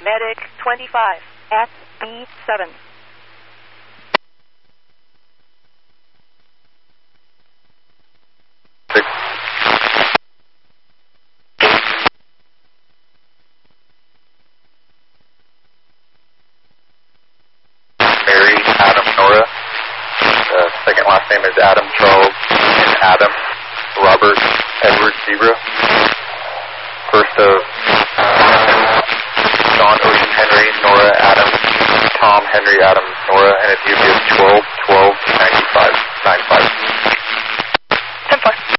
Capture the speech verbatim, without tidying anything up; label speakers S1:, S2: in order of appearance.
S1: Medic twenty-five at B seven.
S2: Six. Mary, Adam, Nora. Uh, second last name is Adam, Charles, and Adam, Robert, Edward, Zebra. First of John, Ocean, Henry, Nora, Adam, Tom, Henry, Adam, Nora, and if you give twelve, twelve, ninety-five, ninety-five.
S1: ten four.